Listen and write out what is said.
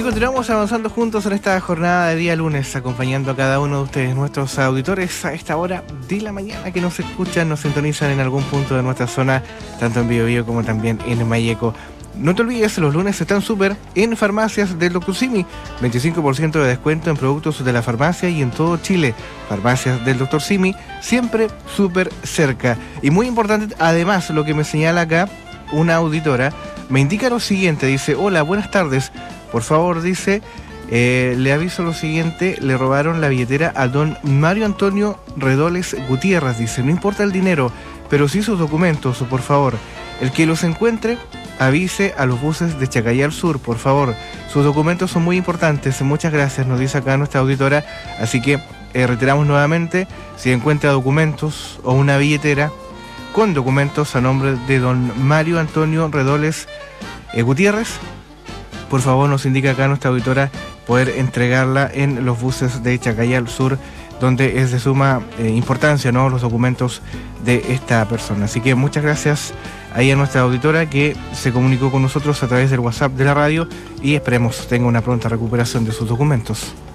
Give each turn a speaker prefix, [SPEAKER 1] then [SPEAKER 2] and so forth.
[SPEAKER 1] continuamos avanzando juntos en esta jornada de día lunes, acompañando a cada uno de ustedes, nuestros auditores, a esta hora de la mañana que nos escuchan, nos sintonizan en algún punto de nuestra zona, tanto en Biobío como también en Mayeco. No te olvides, los lunes están súper en farmacias del Dr. Simi. 25% de descuento en productos de la farmacia y en todo Chile. Farmacias del Dr. Simi, siempre súper cerca. Y muy importante, además, lo que me señala acá una auditora, me indica lo siguiente, dice: hola, buenas tardes. Por favor, dice, le aviso lo siguiente, le robaron la billetera a don Mario Antonio Redoles Gutiérrez, dice, no importa el dinero, pero sí sus documentos, por favor. El que los encuentre, avise a los buses de Chacayal Sur, por favor. Sus documentos son muy importantes, muchas gracias, nos dice acá nuestra auditora. Así que reiteramos nuevamente, si encuentra documentos o una billetera con documentos a nombre de don Mario Antonio Redoles Gutiérrez, por favor nos indica acá nuestra auditora poder entregarla en los buses de Chacayal Sur, donde es de suma importancia, ¿no?, los documentos de esta persona. Así que muchas gracias ahí a nuestra auditora que se comunicó con nosotros a través del WhatsApp de la radio y esperemos tenga una pronta recuperación de sus documentos.